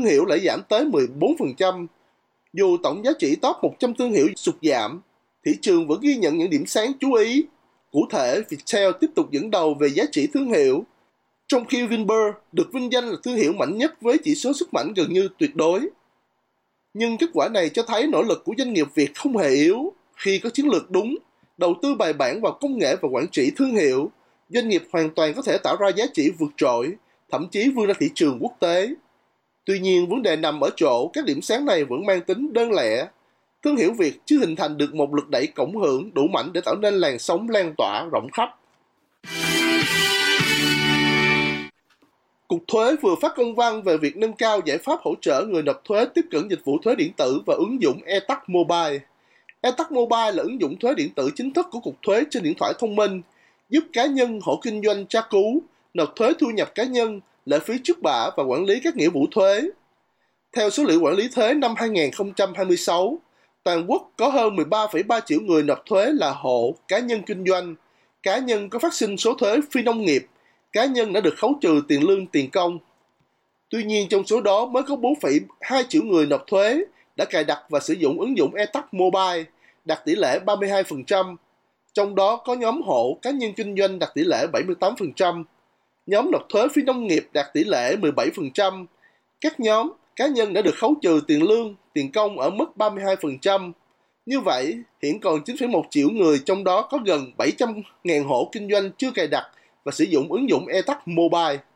thương hiệu lại giảm tới 14%. Dù tổng giá trị top 100 thương hiệu sụt giảm, thị trường vẫn ghi nhận những điểm sáng chú ý. Cụ thể, Viettel tiếp tục dẫn đầu về giá trị thương hiệu, trong khi Vinpearl được vinh danh là thương hiệu mạnh nhất với chỉ số sức mạnh gần như tuyệt đối. Nhưng kết quả này cho thấy nỗ lực của doanh nghiệp Việt không hề yếu. Khi có chiến lược đúng, đầu tư bài bản vào công nghệ và quản trị thương hiệu, doanh nghiệp hoàn toàn có thể tạo ra giá trị vượt trội, thậm chí vươn ra thị trường quốc tế. Tuy nhiên, vấn đề nằm ở chỗ các điểm sáng này vẫn mang tính đơn lẻ. Thương hiệu Việt chưa hình thành được một lực đẩy cộng hưởng đủ mạnh để tạo nên làn sóng lan tỏa rộng khắp. Cục thuế vừa phát công văn về việc nâng cao giải pháp hỗ trợ người nộp thuế tiếp cận dịch vụ thuế điện tử và ứng dụng eTax Mobile. eTax Mobile là ứng dụng thuế điện tử chính thức của Cục Thuế trên điện thoại thông minh, giúp cá nhân, hộ kinh doanh tra cứu, nộp thuế thu nhập cá nhân, lệ phí trước bạ và quản lý các nghĩa vụ thuế. Theo số liệu quản lý thuế năm 2026, toàn quốc có hơn 13,3 triệu người nộp thuế là hộ, cá nhân kinh doanh, cá nhân có phát sinh số thuế phi nông nghiệp, cá nhân đã được khấu trừ tiền lương tiền công. Tuy nhiên, trong số đó mới có 4,2 triệu người nộp thuế đã cài đặt và sử dụng ứng dụng eTax Mobile, đạt tỷ lệ 32%. Trong đó có nhóm hộ, cá nhân kinh doanh đạt tỷ lệ 78%, nhóm nộp thuế phi nông nghiệp đạt tỷ lệ 17%, các nhóm cá nhân đã được khấu trừ tiền lương, tiền công ở mức 32%. Như vậy, hiện còn 9,1 triệu người, trong đó có gần 700.000 hộ kinh doanh chưa cài đặt và sử dụng ứng dụng eTax Mobile.